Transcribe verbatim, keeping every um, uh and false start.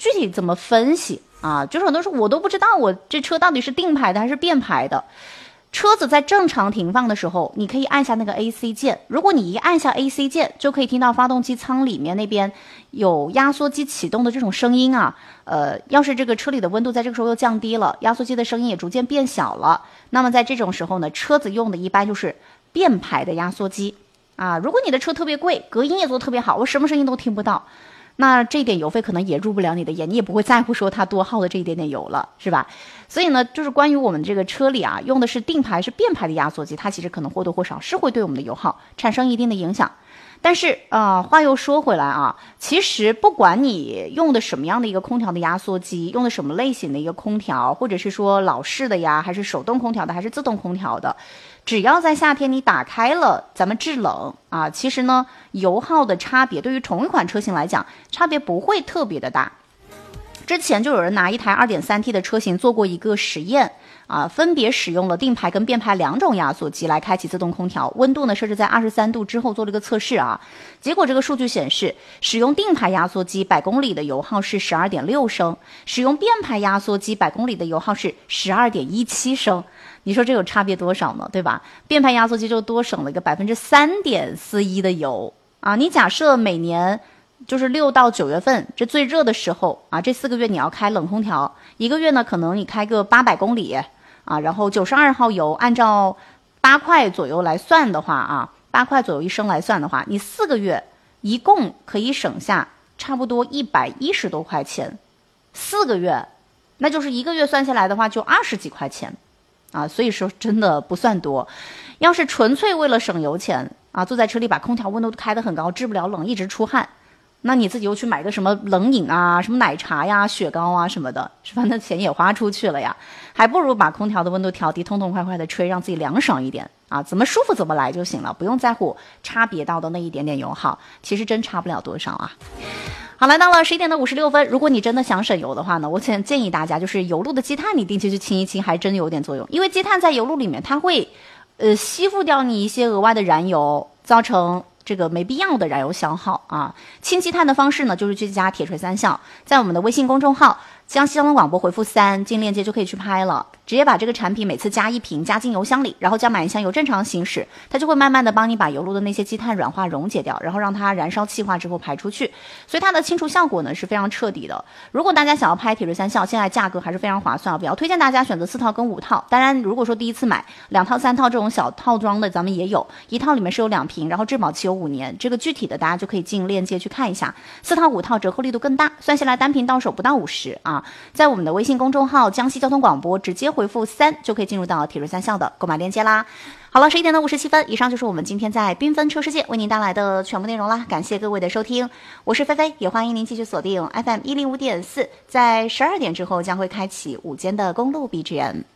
具体怎么分析啊？就是很多时候我都不知道我这车到底是定排的还是变排的。车子在正常停放的时候，你可以按下那个 A C 键。如果你一按下 A C 键，就可以听到发动机舱里面那边有压缩机启动的这种声音啊。呃，要是这个车里的温度在这个时候又降低了，压缩机的声音也逐渐变小了。那么在这种时候呢，车子用的一般就是变排的压缩机啊。如果你的车特别贵，隔音也做特别好，我什么声音都听不到，那这一点油费可能也入不了你的眼，你也不会在乎说它多耗的这一点点油了，是吧？所以呢，就是关于我们这个车里啊，用的是定排是变排的压缩机，它其实可能或多或少是会对我们的油耗产生一定的影响。但是啊、呃，话又说回来啊，其实不管你用的什么样的一个空调的压缩机，用的什么类型的一个空调，或者是说老式的呀，还是手动空调的，还是自动空调的，只要在夏天你打开了咱们制冷啊，其实呢，油耗的差别对于同一款车型来讲，差别不会特别的大。之前就有人拿一台 二点三 T 的车型做过一个实验啊，分别使用了定排跟变排两种压缩机来开启自动空调，温度呢设置在二十三度之后做了一个测试啊，结果这个数据显示，使用定排压缩机百公里的油耗是 十二点六升，使用变排压缩机百公里的油耗是 十二点一七升。你说这有差别多少呢？对吧？变排压缩机就多省了一个 百分之三点四一 的油啊。你假设每年就是六到九月份这最热的时候啊，这四个月你要开冷空调，一个月呢可能你开个八百公里啊，然后九十二号油按照八块左右来算的话啊，八块左右一升来算的话，你四个月一共可以省下差不多一百一十多块钱，四个月，那就是一个月算下来的话就二十几块钱啊，所以说真的不算多。要是纯粹为了省油钱啊，坐在车里把空调温度开得很高，制不了冷，一直出汗。那你自己又去买个什么冷饮啊，什么奶茶呀、雪糕啊什么的，是吧？那钱也花出去了呀，还不如把空调的温度调低，痛痛快快的吹，让自己凉爽一点啊，怎么舒服怎么来就行了，不用在乎差别到的那一点点油耗，其实真差不了多少啊。好，来到了十一点的五十六分，如果你真的想省油的话呢，我建建议大家就是油路的积碳，你定期去清一清，还真有点作用，因为积碳在油路里面，它会呃吸附掉你一些额外的燃油，造成这个没必要的燃油消耗啊。清积碳的方式呢，就是去加铁锤三效，在我们的微信公众号江西交通广播回复三进链接就可以去拍了，直接把这个产品每次加一瓶加进油箱里，然后加满一箱油正常行驶，它就会慢慢的帮你把油路的那些积碳软化溶解掉，然后让它燃烧气化之后排出去，所以它的清除效果呢是非常彻底的。如果大家想要拍铁锤三效，现在价格还是非常划算啊，比较推荐大家选择四套跟五套。当然如果说第一次买两套三套这种小套装的咱们也有，一套里面是有两瓶，然后质保期有五年，这个具体的大家就可以进链接去看一下，四套五套折扣力度更大，算下来单瓶到手不到五十啊。在我们的微信公众号江西交通广播直接回复三就可以进入到铁锤三效的购买链接啦。好了，十一点的五十七分，以上就是我们今天在缤纷车世界为您带来的全部内容啦，感谢各位的收听，我是菲菲，也欢迎您继续锁定 F M 一零五点四，在十二点之后将会开启午间的公路 B G M。